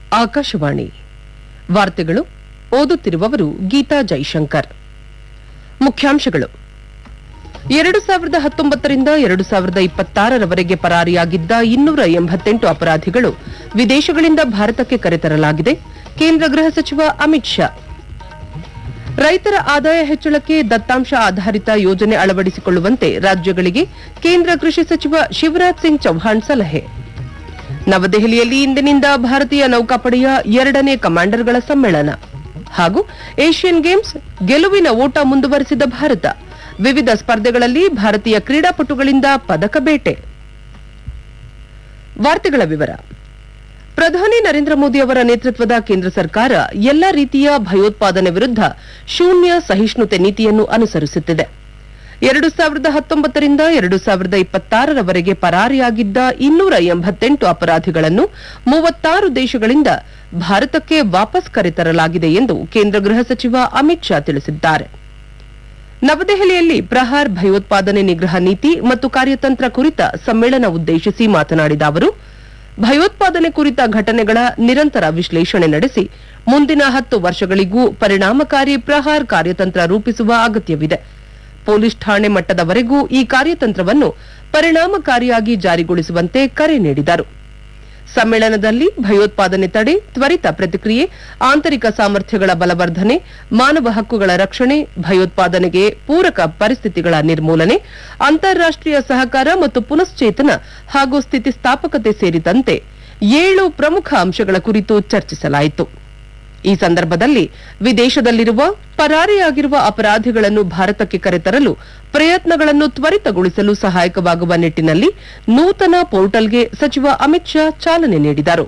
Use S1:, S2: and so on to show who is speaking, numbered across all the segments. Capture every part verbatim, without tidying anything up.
S1: ಆಕಾಶವಾಣಿ ವಾರ್ತೆಗಳು ಓದುತ್ತಿರುವವರು ಗೀತಾ ಜೈಶಂಕರ್. ಮುಖ್ಯಾಂಶಗಳು: ಎರಡು ಸಾವಿರದ ಹತ್ತೊಂಬತ್ತರಿಂದ ಎರಡು ಸಾವಿರದ ಇಪ್ಪತ್ತಾರರವರೆಗೆ ಪರಾರಿಯಾಗಿದ್ದ ಇನ್ನೂರ ಎಂಬತ್ತೆಂಟು ಅಪರಾಧಿಗಳು ವಿದೇಶಗಳಿಂದ ಭಾರತಕ್ಕೆ ಕರೆತರಲಾಗಿದೆ. ಕೇಂದ್ರ ಗೃಹ ಸಚಿವ ಅಮಿತ್ ಶಾ. ರೈತರ ಆದಾಯ ಹೆಚ್ಚಳಕ್ಕೆ ದತ್ತಾಂಶ ಆಧಾರಿತ ಯೋಜನೆ ಅಳವಡಿಸಿಕೊಳ್ಳುವಂತೆ ರಾಜ್ಯಗಳಿಗೆ ಕೇಂದ್ರ ಕೃಷಿ ಸಚಿವ ಶಿವರಾಜ್ ಸಿಂಗ್ ಚೌಹಾಣ್ ಸಲಹೆ. ನವದೆಹಲಿಯಲ್ಲಿ ಇಂದಿನಿಂದ ಭಾರತೀಯ ನೌಕಾಪಡೆಯ ಎರಡನೇ ಕಮಾಂಡರ್ಗಳ ಸಮ್ಮೇಳನ ಹಾಗೂ ಏಷ್ಯನ್ ಗೇಮ್ಸ್ ಗೆಲುವಿನ ಓಟ ಮುಂದುವರೆಸಿದ ಭಾರತ. ವಿವಿಧ ಸ್ಪರ್ಧೆಗಳಲ್ಲಿ ಭಾರತೀಯ ಕ್ರೀಡಾಪಟುಗಳಿಂದ ಪದಕ ಬೇಟೆ. ವಾರ್ತೆಗಳ ವಿವರ. ಪ್ರಧಾನಿ ನರೇಂದ್ರ ಮೋದಿ ಅವರ ನೇತೃತ್ವದ ಕೇಂದ್ರ ಸರ್ಕಾರ ಎಲ್ಲಾ ರೀತಿಯ ಭಯೋತ್ಪಾದನೆ ವಿರುದ್ಧ ಶೂನ್ಯ ಸಹಿಷ್ಣುತೆ ನೀತಿಯನ್ನು ಅನುಸರಿಸುತ್ತಿದೆ. ಎರಡು ಸಾವಿರದ ಹತ್ತೊಂಬತ್ತರಿಂದ ಎರಡು ಸಾವಿರದ ಇಪ್ಪತ್ತಾರರವರೆಗೆ ಪರಾರಿಯಾಗಿದ್ದ ಇನ್ನೂರ ಎಂಬತ್ತೆಂಟು ಅಪರಾಧಿಗಳನ್ನು ಮೂವತ್ತಾರು ದೇಶಗಳಿಂದ ಭಾರತಕ್ಕೆ ವಾಪಸ್ ಕರೆತರಲಾಗಿದೆ ಎಂದು ಕೇಂದ್ರ ಗೃಹ ಸಚಿವ ಅಮಿತ್ ಶಾ ತಿಳಿಸಿದ್ದಾರೆ. ನವದೆಹಲಿಯಲ್ಲಿ ಪ್ರಹಾರ್ ಭಯೋತ್ಪಾದನೆ ನಿಗ್ರಹ ನೀತಿ ಮತ್ತು ಕಾರ್ಯತಂತ್ರ ಕುರಿತ ಸಮ್ಮೇಳನ ಉದ್ದೇಶಿಸಿ ಮಾತನಾಡಿದ ಅವರು, ಭಯೋತ್ಪಾದನೆ ಕುರಿತ ಘಟನೆಗಳ ನಿರಂತರ ವಿಶ್ಲೇಷಣೆ ನಡೆಸಿ ಮುಂದಿನ ಹತ್ತು ವರ್ಷಗಳಿಗೂ ಪರಿಣಾಮಕಾರಿ ಪ್ರಹಾರ್ ಕಾರ್ಯತಂತ್ರ ರೂಪಿಸುವ ಅಗತ್ಯವಿದೆ. ಪೊಲೀಸ್ ಠಾಣೆ ಮಟ್ಟದವರೆಗೂ ಈ ಕಾರ್ಯತಂತ್ರವನ್ನು ಪರಿಣಾಮಕಾರಿಯಾಗಿ ಜಾರಿಗೊಳಿಸುವಂತೆ ಕರೆ ನೀಡಿದರು. ಸಮ್ಮೇಳನದಲ್ಲಿ ಭಯೋತ್ಪಾದನೆ ತಡೆ, ತ್ವರಿತ ಪ್ರತಿಕ್ರಿಯೆ, ಆಂತರಿಕ ಸಾಮರ್ಥ್ಯಗಳ ಬಲವರ್ಧನೆ, ಮಾನವ ಹಕ್ಕುಗಳ ರಕ್ಷಣೆ, ಭಯೋತ್ಪಾದನೆಗೆ ಪೂರಕ ಪರಿಸ್ಥಿತಿಗಳ ನಿರ್ಮೂಲನೆ, ಅಂತಾರಾಷ್ಟೀಯ ಸಹಕಾರ ಮತ್ತು ಪುನಶ್ಚೇತನ ಹಾಗೂ ಸ್ಥಿತಿಸ್ಥಾಪಕತೆ ಸೇರಿದಂತೆ ಏಳು ಪ್ರಮುಖ ಅಂಶಗಳ ಕುರಿತು ಚರ್ಚಿಸಲಾಯಿತು. ಈ ಸಂದರ್ಭದಲ್ಲಿ ವಿದೇಶದಲ್ಲಿರುವ ಪರಾರಿಯಾಗಿರುವ ಅಪರಾಧಿಗಳನ್ನು ಭಾರತಕ್ಕೆ ಕರೆತರಲು ಪ್ರಯತ್ನಗಳನ್ನು ತ್ವರಿತಗೊಳಿಸಲು ಸಹಾಯಕವಾಗುವ ನಿಟ್ಟಿನಲ್ಲಿ ನೂತನ ಪೋರ್ಟಲ್ಗೆ ಸಚಿವ ಅಮಿತ್ ಶಾ ಚಾಲನೆ ನೀಡಿದರು.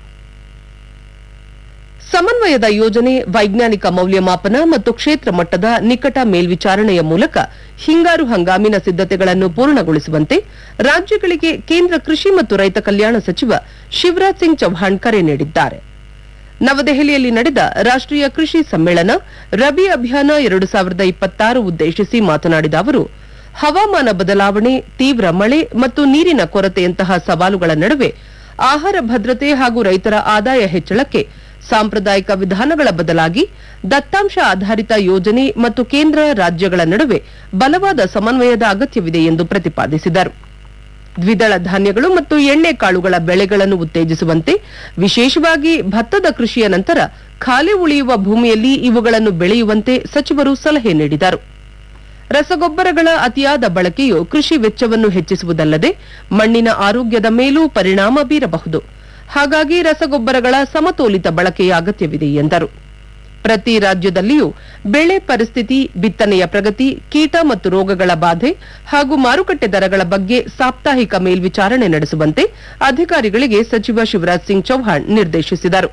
S1: ಸಮನ್ವಯದ ಯೋಜನೆ, ವೈಜ್ಞಾನಿಕ ಮೌಲ್ಯಮಾಪನ ಮತ್ತು ಕ್ಷೇತ್ರ ಮಟ್ಟದ ನಿಕಟ ಮೇಲ್ವಿಚಾರಣೆಯ ಮೂಲಕ ಹಿಂಗಾರು ಹಂಗಾಮಿನ ಸಿದ್ದತೆಗಳನ್ನು ಪೂರ್ಣಗೊಳಿಸುವಂತೆ ರಾಜ್ಯಗಳಿಗೆ ಕೇಂದ್ರ ಕೃಷಿ ಮತ್ತು ರೈತ ಕಲ್ಯಾಣ ಸಚಿವ ಶಿವರಾಜ್ ಸಿಂಗ್ ಚೌಹಾಣ್ ಕರೆ ನೀಡಿದ್ದಾರೆ. ನವದೆಹಲಿಯಲ್ಲಿ ನಡೆದ ರಾಷ್ಟೀಯ ಕೃಷಿ ಸಮ್ಮೇಳನ ರಬಿ ಅಭಿಯಾನ ಎರಡು ಸಾವಿರದ ಇಪ್ಪತ್ತಾರು ಉದ್ದೇಶಿಸಿ ಮಾತನಾಡಿದ ಅವರು, ಹವಾಮಾನ ಬದಲಾವಣೆ, ತೀವ್ರ ಮಳೆ ಮತ್ತು ನೀರಿನ ಕೊರತೆಯಂತಹ ಸವಾಲುಗಳ ನಡುವೆ ಆಹಾರ ಭದ್ರತೆ ಹಾಗೂ ರೈತರ ಆದಾಯ ಹೆಚ್ಚಳಕ್ಕೆ ಸಾಂಪ್ರದಾಯಿಕ ವಿಧಾನಗಳ ಬದಲಾಗಿ ದತ್ತಾಂಶ ಆಧಾರಿತ ಯೋಜನೆ ಮತ್ತು ಕೇಂದ್ರ ರಾಜ್ಯಗಳ ನಡುವೆ ಬಲವಾದ ಸಮನ್ವಯದ ಅಗತ್ಯವಿದೆ ಎಂದು ಪ್ರತಿಪಾದಿಸಿದರು. ದ್ವಿದಳ ಧಾನ್ಯಗಳು ಮತ್ತು ಎಣ್ಣೆ ಕಾಳುಗಳ ಬೆಳೆಗಳನ್ನು ಉತ್ತೇಜಿಸುವಂತೆ, ವಿಶೇಷವಾಗಿ ಭತ್ತದ ಕೃಷಿಯ ನಂತರ ಖಾಲಿ ಉಳಿಯುವ ಭೂಮಿಯಲ್ಲಿ ಇವುಗಳನ್ನು ಬೆಳೆಯುವಂತೆ ಸಚಿವರು ಸಲಹೆ ನೀಡಿದರು. ರಸಗೊಬ್ಬರಗಳ ಅತಿಯಾದ ಬಳಕೆಯು ಕೃಷಿ ವೆಚ್ಚವನ್ನು ಹೆಚ್ಚಿಸುವುದಲ್ಲದೆ ಮಣ್ಣಿನ ಆರೋಗ್ಯದ ಮೇಲೂ ಪರಿಣಾಮ ಬೀರಬಹುದು. ಹಾಗಾಗಿ ರಸಗೊಬ್ಬರಗಳ ಸಮತೋಲಿತ ಬಳಕೆಯ ಅಗತ್ಯವಿದೆ ಎಂದರು. ಪ್ರತಿ ರಾಜ್ಯದಲ್ಲಿಯೂ ಬೆಳೆ ಪರಿಸ್ಥಿತಿ, ಬಿತ್ತನೆಯ ಪ್ರಗತಿ, ಕೀಟ ಮತ್ತು ರೋಗಗಳ ಬಾಧೆ ಹಾಗೂ ಮಾರುಕಟ್ಟೆ ದರಗಳ ಬಗ್ಗೆ ಸಾಪ್ತಾಹಿಕ ಮೇಲ್ವಿಚಾರಣೆ ನಡೆಸುವಂತೆ ಅಧಿಕಾರಿಗಳಿಗೆ ಸಚಿವ ಶಿವರಾಜ್ ಸಿಂಗ್ ಚೌಹಾಣ್ ನಿರ್ದೇಶಿಸಿದರು.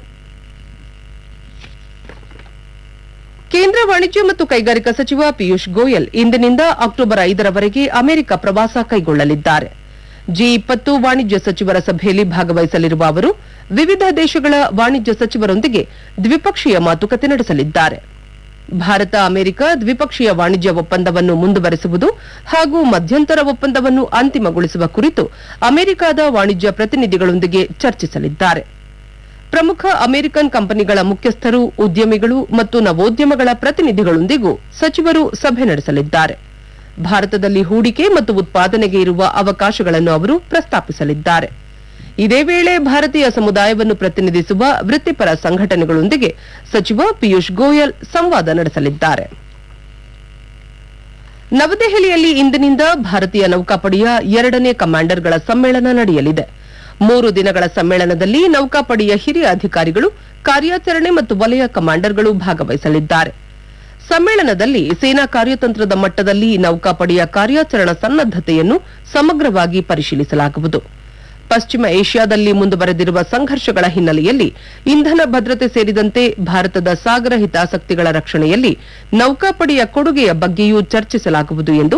S1: ಕೇಂದ್ರ ವಾಣಿಜ್ಯ ಮತ್ತು ಕೈಗಾರಿಕಾ ಸಚಿವ ಪಿಯೂಷ್ ಗೋಯಲ್ ಇಂದಿನಿಂದ ಅಕ್ಟೋಬರ್ ಐದರವರೆಗೆ ಅಮೆರಿಕ ಪ್ರವಾಸ ಕೈಗೊಳ್ಳಲಿದ್ದಾರೆ. ಜಿ ಇಪ್ಪತ್ತು ವಾಣಿಜ್ಯ ಸಚಿವರ ಸಭೆಯಲ್ಲಿ ಭಾಗವಹಿಸಲಿರುವ ಅವರು ವಿವಿಧ ದೇಶಗಳ ವಾಣಿಜ್ಯ ಸಚಿವರೊಂದಿಗೆ ದ್ವಿಪಕ್ಷೀಯ ಮಾತುಕತೆ ನಡೆಸಲಿದ್ದಾರೆ. ಭಾರತ ಅಮೆರಿಕ ದ್ವಿಪಕ್ಷೀಯ ವಾಣಿಜ್ಯ ಒಪ್ಪಂದವನ್ನು ಮುಂದುವರೆಸುವುದು ಹಾಗೂ ಮಧ್ಯಂತರ ಒಪ್ಪಂದವನ್ನು ಅಂತಿಮಗೊಳಿಸುವ ಕುರಿತು ಅಮೆರಿಕದ ವಾಣಿಜ್ಯ ಪ್ರತಿನಿಧಿಗಳೊಂದಿಗೆ ಚರ್ಚಿಸಲಿದ್ದಾರೆ. ಪ್ರಮುಖ ಅಮೆರಿಕನ್ ಕಂಪನಿಗಳ ಮುಖ್ಯಸ್ಥರು, ಉದ್ಯಮಿಗಳು ಮತ್ತು ನವೋದ್ಯಮಗಳ ಪ್ರತಿನಿಧಿಗಳೊಂದಿಗೂ ಸಚಿವರು ಸಭೆ ನಡೆಸಲಿದ್ದಾರೆ. ಭಾರತದಲ್ಲಿ ಹೂಡಿಕೆ ಮತ್ತು ಉತ್ಪಾದನೆಗೆ ಇರುವ ಅವಕಾಶಗಳನ್ನು ಅವರು ಪ್ರಸ್ತಾಪಿಸಲಿದ್ದಾರೆ. ಇದೇ ವೇಳೆ ಭಾರತೀಯ ಸಮುದಾಯವನ್ನು ಪ್ರತಿನಿಧಿಸುವ ವೃತ್ತಿಪರ ಸಂಘಟನೆಗಳೊಂದಿಗೆ ಸಚಿವ ಪಿಯೂಷ್ ಗೋಯಲ್ ಸಂವಾದ ನಡೆಸಲಿದ್ದಾರೆ. ನವದೆಹಲಿಯಲ್ಲಿ ಇಂದಿನಿಂದ ಭಾರತೀಯ ನೌಕಾಪಡೆಯ ಎರಡನೇ ಕಮಾಂಡರ್ಗಳ ಸಮ್ಮೇಳನ ನಡೆಯಲಿದೆ. ಮೂರು ದಿನಗಳ ಸಮ್ಮೇಳನದಲ್ಲಿ ನೌಕಾಪಡೆಯ ಹಿರಿಯ ಅಧಿಕಾರಿಗಳು, ಕಾರ್ಯಾಚರಣೆ ಮತ್ತು ವಲಯ ಕಮಾಂಡರ್ಗಳು ಭಾಗವಹಿಸಲಿದ್ದಾರೆ. ಸಮ್ಮೇಳನದಲ್ಲಿ ಸೇನಾ ಕಾರ್ಯತಂತ್ರದ ಮಟ್ಟದಲ್ಲಿ ನೌಕಾಪಡೆಯ ಕಾರ್ಯಾಚರಣಾ ಸನ್ನದ್ದತೆಯನ್ನು ಸಮಗ್ರವಾಗಿ ಪರಿಶೀಲಿಸಲಾಗುವುದು. ಪಶ್ಚಿಮ ಏಷ್ಯಾದಲ್ಲಿ ಮುಂದುವರೆದಿರುವ ಸಂಘರ್ಷಗಳ ಹಿನ್ನೆಲೆಯಲ್ಲಿ ಇಂಧನ ಭದ್ರತೆ ಸೇರಿದಂತೆ ಭಾರತದ ಸಾಗರ ಹಿತಾಸಕ್ತಿಗಳ ರಕ್ಷಣೆಯಲ್ಲಿ ನೌಕಾಪಡೆಯ ಕೊಡುಗೆಯ ಬಗ್ಗೆಯೂ ಚರ್ಚಿಸಲಾಗುವುದು ಎಂದು